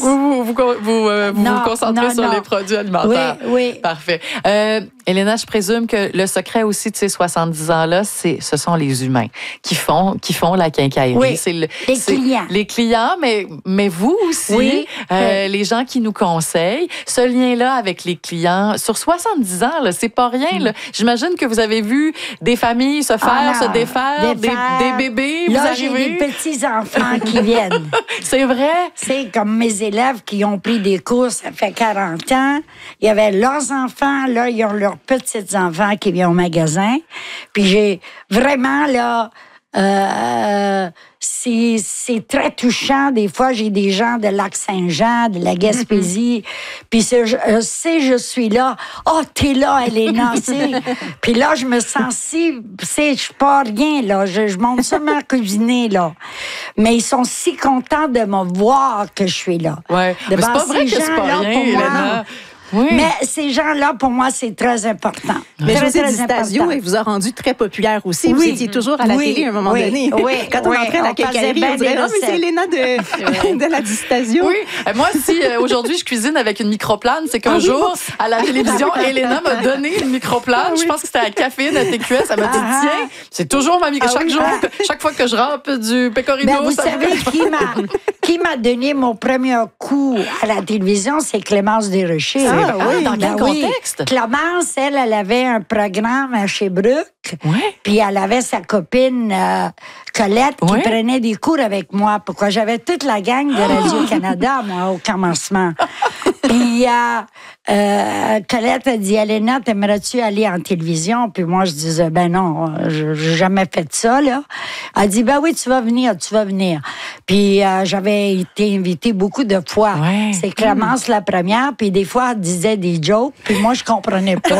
vous concentrez sur les produits alimentaires. Oui. Parfait. Elena, je présume que le secret aussi de ces 70 ans-là, ce sont les humains qui font la quincaillerie. Oui, c'est clients. Les clients, mais vous aussi, les gens qui nous conseillent. Ce lien-là avec les clients, sur 70 ans, là, c'est pas rien. Là. J'imagine que vous avez vu des familles se se défaire, des bébés. Là, vous arrivez. j'ai des petits-enfants qui viennent. C'est vrai? C'est comme mes élèves qui ont pris des cours, ça fait 40 ans. Il y avait leurs enfants, là, ils ont leurs petits-enfants qui viennent au magasin. Puis j'ai vraiment, là, c'est très touchant. Des fois, j'ai des gens de Lac-Saint-Jean, de la Gaspésie. Puis je suis là. Oh, t'es là, Elena. Puis là, je me sens je suis pas rien, là. Je monte seulement à cuisiner, là. Mais ils sont si contents de me voir que je suis là. Ouais. Mais c'est pas vrai que c'est pas rien, Elena. Oui. Mais ces gens-là, pour moi, c'est très important. Mais José Di Stasio, il vous a rendu très populaire aussi. Oui. Vous étiez toujours à la télé à un moment donné. Oui. Quand on entrait à la quincaillerie, on disait « Non, mais c'est Elena de la Di Stasio. » Oui. Moi, si aujourd'hui, je cuisine avec une microplane, c'est qu'un jour, à la télévision, Elena m'a donné une microplane. Je pense que c'était à Caféine, à TQS. Elle m'a dit « Tiens, c'est toujours ma microplane. Chaque fois que je rampe du pecorino... » Vous savez qui m'a donné mon premier coup à la télévision? C'est Clémence Desrochers. Dans quel contexte? Clémence, elle avait un programme à Sherbrooke. Puis elle avait sa copine Colette qui prenait des cours avec moi. Pourquoi j'avais toute la gang de Radio-Canada, moi, au commencement. Puis Colette a dit, Elena, t'aimerais-tu aller en télévision? Puis moi, je disais, ben non, j'ai jamais fait ça, là. Elle dit, ben oui, tu vas venir. Puis j'avais été invitée beaucoup de fois. C'est Clémence la première, puis des fois, elle disait des jokes, puis moi, je comprenais pas.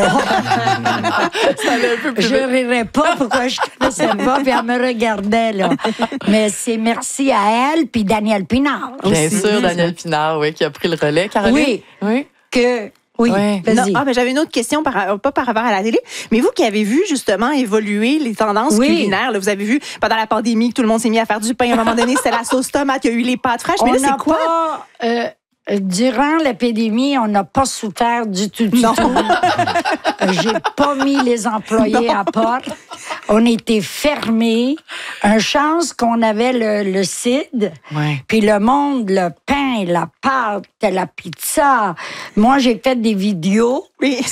Ça allait un peu plus je rirais pas pourquoi je connaissais pas, puis elle me regardait, là. Mais c'est merci à elle, puis Daniel Pinard. Bien sûr, Daniel Pinard, qui a pris le relais. Caroline? Oui. Vas-y. J'avais une autre question, pas par rapport à la télé, mais vous qui avez vu justement évoluer les tendances culinaires, là, vous avez vu pendant la pandémie que tout le monde s'est mis à faire du pain. À un moment donné, c'était la sauce tomate, il y a eu les pâtes fraîches, mais là, c'est quoi? Durant l'épidémie, on n'a pas souffert du tout. J'ai pas mis les employés à porte. On était fermés. Une chance qu'on avait le CID. Puis le monde, le pain, la pâte, la pizza. Moi, j'ai fait des vidéos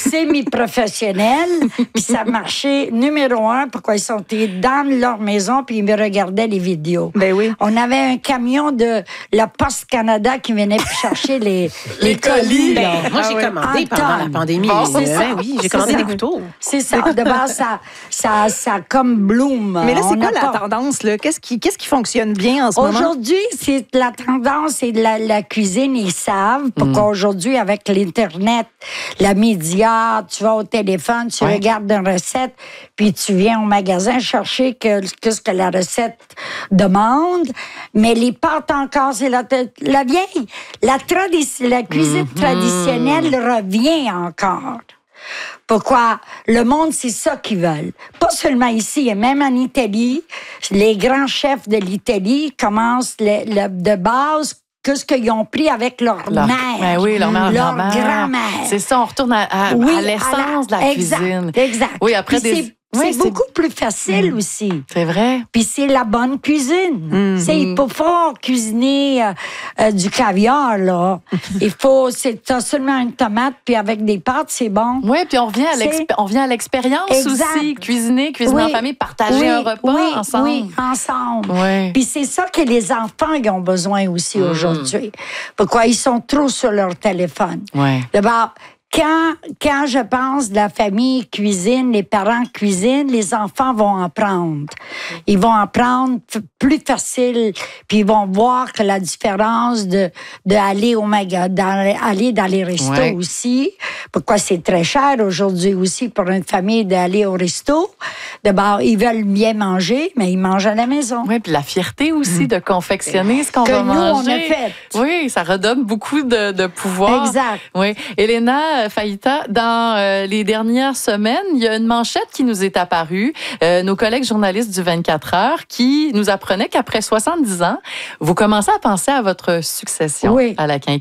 semi-professionnelles. Puis ça marchait numéro 1. Pourquoi ils sont dans leur maison puis ils me regardaient les vidéos. On avait un camion de la Poste Canada qui venait chercher les colis. Moi, j'ai commandé pendant la pandémie. J'ai commandé des couteaux. C'est ça. De base, ça comme bloom. Mais là, c'est quoi la tendance, là? Qu'est-ce qui fonctionne bien en ce moment? Aujourd'hui, la tendance, c'est de la cuisine. Ils savent. Pourquoi aujourd'hui, avec l'Internet, la média, tu vas au téléphone, tu regardes une recette, puis tu viens au magasin chercher ce que la recette demande. Mais les pâtes encore, c'est la vieille. La cuisine traditionnelle revient encore. Pourquoi? Le monde, c'est ça qu'ils veulent. Pas seulement ici, et même en Italie, les grands chefs de l'Italie commencent de base que ce qu'ils ont pris avec leur mère. Ben oui, leur mère, leur grand-mère. C'est ça, on retourne à l'essence de la cuisine. Exact. Oui, après c'est beaucoup plus facile aussi. C'est vrai. Puis c'est la bonne cuisine. Il faut cuisiner du caviar, là. T'as seulement une tomate, puis avec des pâtes, c'est bon. Oui, puis on vient à l'expérience aussi. Cuisiner en famille, partager un repas ensemble. Oui, ensemble. Puis c'est ça que les enfants ils ont besoin aussi aujourd'hui. Pourquoi ils sont trop sur leur téléphone. D'abord, quand je pense de la famille cuisine, les parents cuisinent, les enfants vont apprendre. Ils vont apprendre plus facile, puis ils vont voir que la différence d'aller au aller dans les restos aussi. Pourquoi c'est très cher aujourd'hui aussi pour une famille d'aller au resto. D'abord, ils veulent bien manger, mais ils mangent à la maison. Oui, puis la fierté aussi de confectionner ce qu'on va manger. Que nous, on a fait. Oui, ça redonne beaucoup de pouvoir. Exact. Oui. Elena Faïta, dans les dernières semaines, il y a une manchette qui nous est apparue. Nos collègues journalistes du 24 heures qui nous apprenaient qu'après 70 ans, vous commencez à penser à votre succession à la quincaillerie.